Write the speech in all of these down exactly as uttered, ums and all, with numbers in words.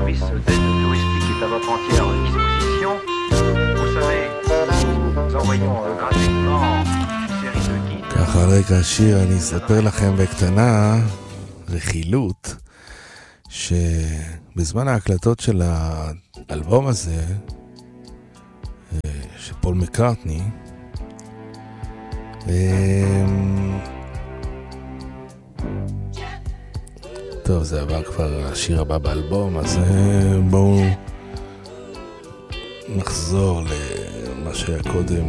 service d'aide touristique est à votre entière disposition. Vous savez, nous envoyons euh, gratuitement une série de guides. ככה על רקע השיר אני אספר לכם בקטנה רכילות שבזמן ההקלטות של האלבום הזה של פול מקארטני טוב, זה עבר כבר השיר הבא באלבום, אז בואו נחזור למה שהיה קודם.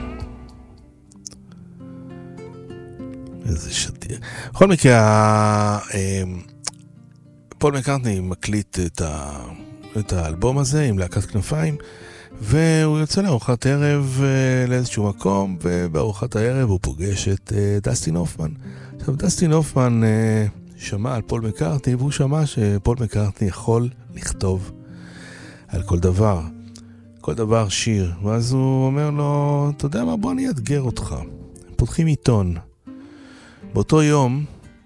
איזה שטיר. בכל מקרה, פול מקארטני מקליט את, ה... את האלבום הזה עם להקת כנפיים, והוא יוצא לארוחת ערב לאיזשהו מקום, ובארוחת הערב הוא פוגש את דסטין הופמן. עכשיו, דסטין הופמן שמע על פול מקארטני, והוא שמע שפול מקארטני יכול לכתוב על כל דבר, כל דבר שיר. ואז הוא אומר לו, אתה יודע מה, בוא אני אתגר אותך. הם פותחים עיתון. באותו יום,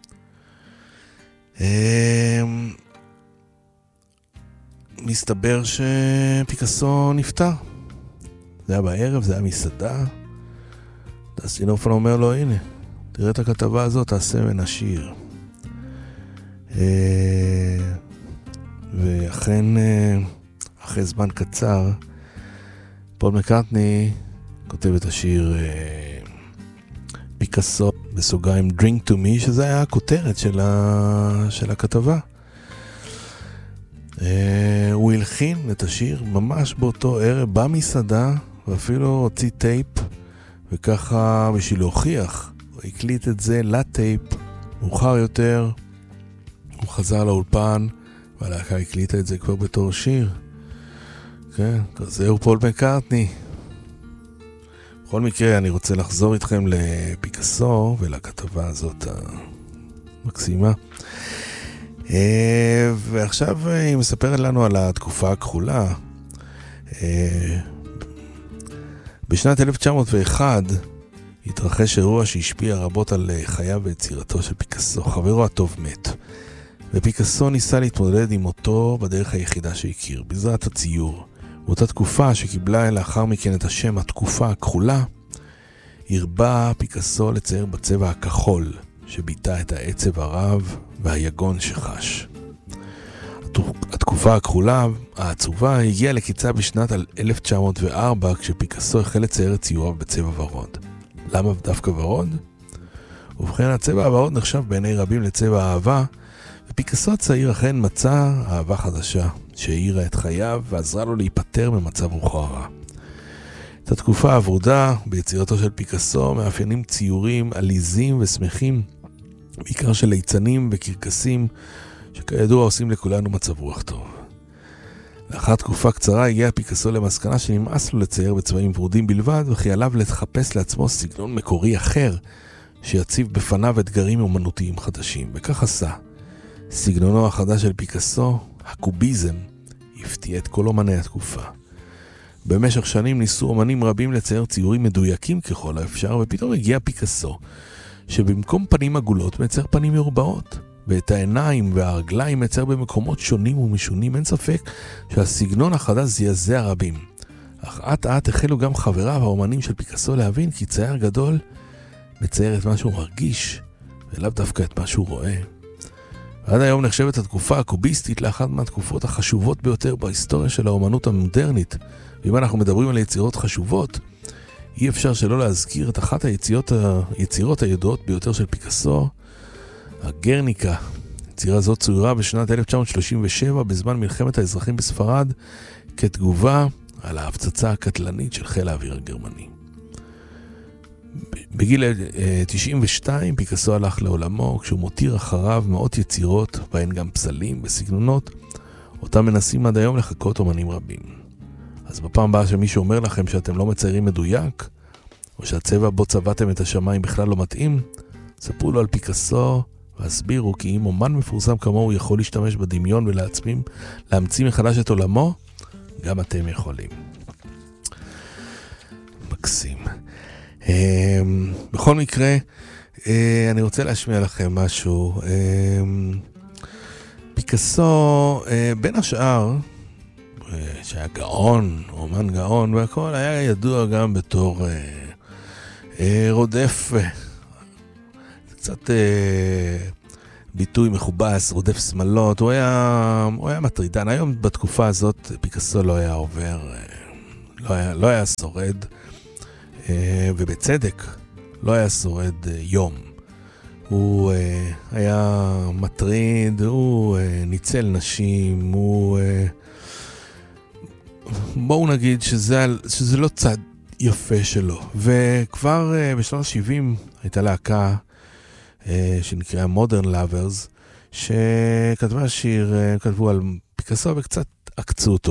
מסתבר שפיקאסו נפטר. זה היה בערב, זה היה מסעדה. דסטין הופמן אומר לו, הנה, תראה את הכתבה הזאת, תעשה מן השיר. ואכן, אחרי זמן קצר, פול מקארטני כותב את השיר פיקאסו בסוגריים Drink to Me, שזה היה הכותרת של, ה... של הכתבה. הוא הלחין את השיר ממש באותו ערב במסעדה, ואפילו הוציא טייפ, וככה בשביל להוכיח, הוא הקליט את זה לטייפ. מאוחר יותר הוא חזר לאולפן, והלהקה הקליטה את זה כבר בתור שיר. כן, זהו פול מקארטני. בכל מקרה, אני רוצה לחזור איתכם לפיקאסו ולכתבה הזאת המקסימה. ועכשיו היא מספרת לנו על התקופה הכחולה. בשנת אלף תשע מאות ואחת התרחש אירוע שהשפיע רבות על חייו ויצירתו של פיקאסו. חברו הטוב מת, ופיקאסו ניסה להתמודד עם מותו בדרך היחידה שהכיר, בעזרת הציור. באותה תקופה שקיבלה לאחר מכן את השם התקופה הכחולה, הרבה פיקאסו לצייר בצבע הכחול, שביטא את העצב הרב והיגון שחש. התקופה הכחולה, העצובה, הגיעה לקיצה בשנת אלף תשע מאות וארבע, כשפיקאסו החל לצייר את ציוריו בצבע ורוד. למה דווקא ורוד? ובכן, הצבע הוורוד נחשב בעיני רבים לצבע האהבה, ופיקאסו הצעיר אכן מצא אהבה חדשה, שהאירה את חייו ועזרה לו להיפטר ממצב רוחו הרע. את התקופה העבודה ביצירתו של פיקאסו מאפיינים ציורים עליזים ושמחים, בעיקר של ליצנים וקרקסים, שכידוע עושים לכולנו מצב רוח טוב. לאחר תקופה קצרה הגיע פיקאסו למסקנה שנמאס לו לצייר בצבעים ורודים בלבד, וכי עליו לחפש לעצמו סגנון מקורי אחר, שיציב בפניו אתגרים אומנותיים חדשים, וכך עשה. סגנונו החדש של פיקאסו, הקוביזם, הפתיע את כל אומני התקופה. במשך שנים ניסו אומנים רבים לצייר ציורים מדויקים ככל האפשר, ופתאום הגיע פיקאסו, שבמקום פנים עגולות מצייר פנים מרובעות, ואת העיניים והרגליים מצייר במקומות שונים ומשונים. אין ספק שהסגנון החדש זעזע רבים. אך עט עט החלו גם חבריו האומנים של פיקאסו להבין כי צייר גדול מצייר את מה שהוא מרגיש, ולאו דווקא את מה שהוא רואה. עד היום נחשבת התקופה הקוביסטית לאחת מהתקופות החשובות ביותר בהיסטוריה של האומנות המודרנית. ואם אנחנו מדברים על יצירות חשובות, אי אפשר שלא להזכיר את אחת היצירות, היצירות הידועות ביותר של פיקאסו, הגרניקה. יצירה זאת צוירה בשנת אלף תשע מאות שלושים ושבע בזמן מלחמת האזרחים בספרד, כתגובה על ההפצצה הקטלנית של חיל האוויר הגרמני. בגיל תשעים ושתיים פיקאסו הלך לעולמו, כשהוא מותיר אחריו מאות יצירות, בהן גם פסלים וסגנונות, אותם מנסים עד היום לחקות אומנים רבים. אז בפעם הבאה שמישהו אומר לכם שאתם לא מציירים מדויק, או שהצבע בו צבעתם את השמיים בכלל לא מתאים, ספרו לו על פיקאסו והסבירו כי אם אומן מפורסם כמוהו יכול להשתמש בדמיון ולעצמים להמציא מחדש את עולמו, גם אתם יכולים. מקסים. בכל מקרה, אני רוצה להשמיע לכם משהו. פיקאסו, בין השאר, שהיה גאון, אומן גאון והכל, היה ידוע גם בתור רודף, קצת ביטוי מכובס, רודף שמלות. הוא היה, הוא היה מטרידן. היום בתקופה הזאת פיקאסו לא היה עובר, לא היה, לא היה שורד, ובצדק לא היה שורד יום. הוא uh, היה מטריד, הוא uh, ניצל נשים, הוא... Uh, בואו נגיד שזה, שזה לא צד יפה שלו. וכבר uh, בשנות ה-שבעים הייתה להקה uh, שנקראה Modern Lovers, שכתבה שיר, uh, כתבו על פיקאסו וקצת עקצו אותו.